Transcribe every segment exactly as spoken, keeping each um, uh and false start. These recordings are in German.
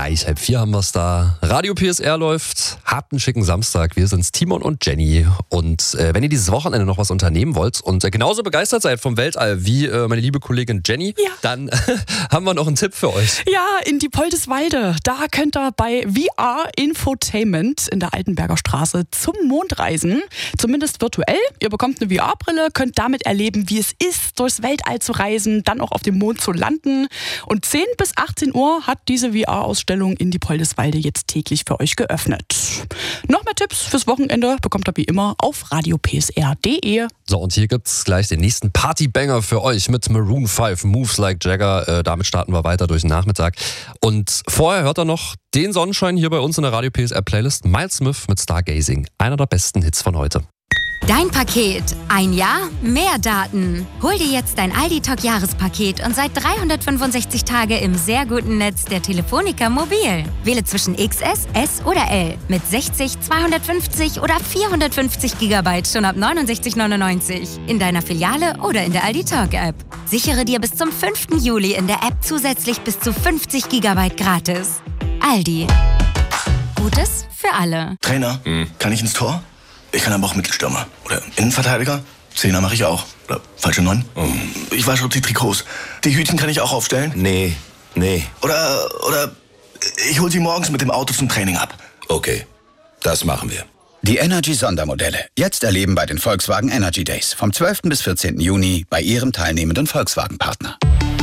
gleich halb vier haben wir es da. Radio P S R läuft. Habt einen schicken Samstag. Wir sind's, Timon und Jenny. Und äh, wenn ihr dieses Wochenende noch was unternehmen wollt und äh, genauso begeistert seid vom Weltall wie äh, meine liebe Kollegin Jenny, ja. dann haben wir noch einen Tipp für euch. Ja, in die Poldeswalde. Da könnt ihr bei V R Infotainment in der Altenberger Straße zum Mond reisen. Zumindest virtuell. Ihr bekommt eine V R-Brille, könnt damit erleben, wie es ist, durchs Weltall zu reisen, dann auch auf dem Mond zu landen. Und zehn bis achtzehn Uhr hat diese V R-Ausstellung in die Poldeswalde jetzt täglich für euch geöffnet. Noch mehr Tipps fürs Wochenende bekommt ihr wie immer auf radio p s r punkt d e. So, und hier gibt's gleich den nächsten Partybanger für euch mit Maroon fünf, Moves Like Jagger. Äh, damit starten wir weiter durch den Nachmittag. Und vorher hört ihr noch den Sonnenschein hier bei uns in der Radio P S R Playlist. Miles Smith mit Stargazing. Einer der besten Hits von heute. Dein Paket. Ein Jahr, mehr Daten. Hol dir jetzt dein Aldi-Talk-Jahrespaket und seit dreihundertfünfundsechzig Tage im sehr guten Netz der Telefonica Mobil. Wähle zwischen X S, S oder L mit sechzig, zweihundertfünfzig oder vierhundertfünfzig Gigabyte schon ab neunundsechzig neunundneunzig in deiner Filiale oder in der Aldi-Talk-App. Sichere dir bis zum fünften Juli in der App zusätzlich bis zu fünfzig Gigabyte gratis. Aldi. Gutes für alle. Trainer, hm. kann ich ins Tor? Ich kann aber auch Mittelstürmer. Oder Innenverteidiger. Zehner mache ich auch. Oder falsche Neun. Oh. Ich wasche die Trikots. Die Hütchen kann ich auch aufstellen. Nee, nee. Oder, oder ich hole sie morgens mit dem Auto zum Training ab. Okay, das machen wir. Die Energy-Sondermodelle. Jetzt erleben bei den Volkswagen Energy Days. Vom zwölften bis vierzehnten Juni bei Ihrem teilnehmenden Volkswagen-Partner.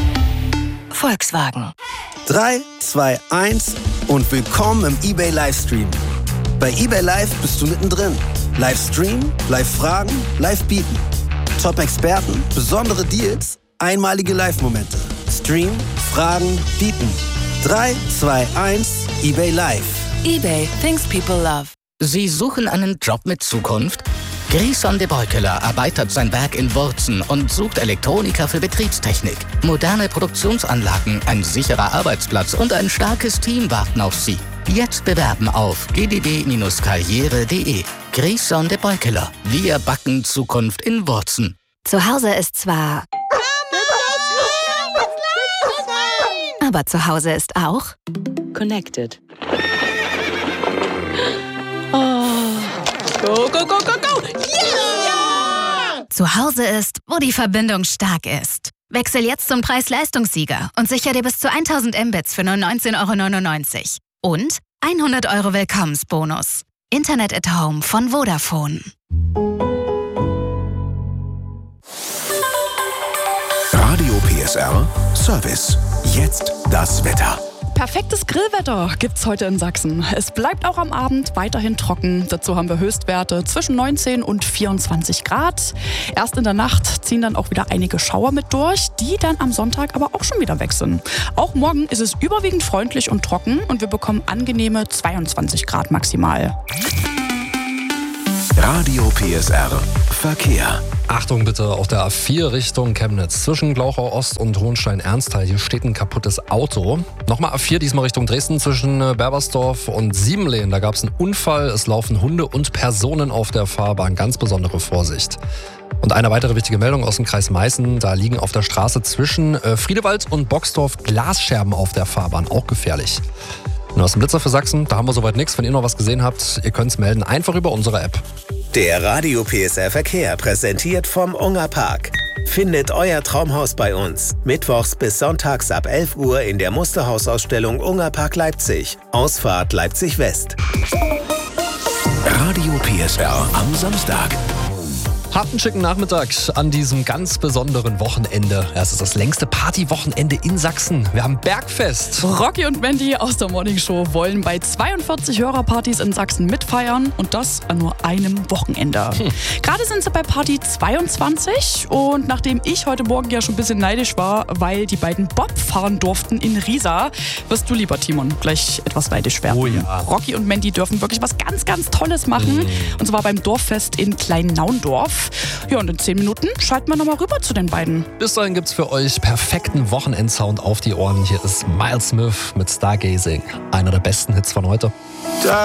Volkswagen. drei, zwei, eins und willkommen im eBay Livestream. Bei eBay Live bist du mittendrin. Live streamen, live fragen, live bieten. Top-Experten, besondere Deals, einmalige Live-Momente. Streamen, fragen, bieten. drei, zwei, eins, eBay Live. eBay, things people love. Sie suchen einen Job mit Zukunft? Grison de Beukeler erweitert sein Werk in Wurzen und sucht Elektroniker für Betriebstechnik. Moderne Produktionsanlagen, ein sicherer Arbeitsplatz und ein starkes Team warten auf Sie. Jetzt bewerben auf g d b karriere punkt d e. Grison de Beukeler. Wir backen Zukunft in Wurzen. Zu Hause ist zwar... Aber zu Hause ist auch... Connected. Go, go, go, go, go! Yeah! Zu Hause ist, wo die Verbindung stark ist. Wechsel jetzt zum Preis-Leistungssieger und sicher dir bis zu tausend Mbits für nur neunzehn Euro neunundneunzig. Und hundert Euro Willkommensbonus. Internet at Home von Vodafone. Radio P S R Service. Jetzt das Wetter. Perfektes Grillwetter gibt's heute in Sachsen. Es bleibt auch am Abend weiterhin trocken. Dazu haben wir Höchstwerte zwischen neunzehn und vierundzwanzig Grad. Erst in der Nacht ziehen dann auch wieder einige Schauer mit durch, die dann am Sonntag aber auch schon wieder weg sind. Auch morgen ist es überwiegend freundlich und trocken und wir bekommen angenehme zweiundzwanzig Grad maximal. Radio P S R Verkehr. Achtung bitte, auf der A vier Richtung Chemnitz. Zwischen Glauchau Ost und Hohenstein-Ernsthal. Hier steht ein kaputtes Auto. Nochmal A vier, diesmal Richtung Dresden. Zwischen Berbersdorf und Siebenlehen. Da gab es einen Unfall. Es laufen Hunde und Personen auf der Fahrbahn. Ganz besondere Vorsicht. Und eine weitere wichtige Meldung aus dem Kreis Meißen. Da liegen auf der Straße zwischen Friedewald und Boxdorf Glasscherben auf der Fahrbahn. Auch gefährlich. Und aus dem Blitzer für Sachsen, da haben wir soweit nichts. Wenn ihr noch was gesehen habt, ihr könnt es melden. Einfach über unsere App. Der Radio P S R Verkehr präsentiert vom Unger Park. Findet euer Traumhaus bei uns. Mittwochs bis sonntags ab elf Uhr in der Musterhausausstellung Unger Park Leipzig. Ausfahrt Leipzig West. Radio P S R am Samstag. Habt einen schicken Nachmittag an diesem ganz besonderen Wochenende. Es ist das längste Partywochenende in Sachsen. Wir haben Bergfest. Rocky und Mandy aus der Morning Show wollen bei zweiundvierzig Hörerpartys in Sachsen mitfeiern und das an nur einem Wochenende. Hm. Gerade sind sie bei Party zweiundzwanzig und nachdem ich heute Morgen ja schon ein bisschen neidisch war, weil die beiden Bob fahren durften in Riesa, wirst du, lieber Timon, gleich etwas neidisch werden. Oh ja. Rocky und Mandy dürfen wirklich was ganz, ganz Tolles machen. Hm. Und zwar beim Dorffest in Kleinnaundorf. Ja, und in zehn Minuten schalten wir nochmal rüber zu den beiden. Bis dahin gibt's für euch perfekten Wochenendsound auf die Ohren. Hier ist Miles Smith mit Stargazing. Einer der besten Hits von heute.